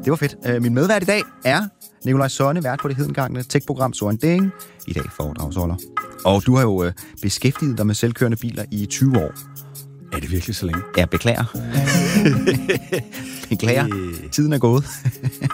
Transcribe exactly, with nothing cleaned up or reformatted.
Det var fedt. Øh, min medvært i dag er Nikolaj Sonne, vært på det hedengangne tech-program So ein Ding. I dag foredragsholder. Og du har jo øh, beskæftiget dig med selvkørende biler i tyve år. Er det virkelig så længe? Ja, beklager. beklager. Øh. Tiden er gået.